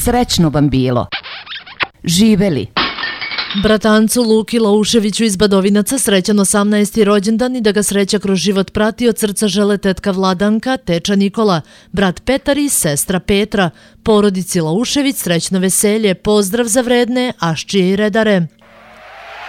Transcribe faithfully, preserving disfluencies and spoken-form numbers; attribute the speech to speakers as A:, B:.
A: Srećno vam bilo. Živeli.
B: Bratancu Luki Lauševiću iz Badovinaca srećan osamnaesti rođendan i da ga sreća kroz život prati od srca žele tetka Vladanka, teča Nikola, brat Petar i sestra Petra. Porodici Laušević srećno veselje, pozdrav za vredne Aščije i redare.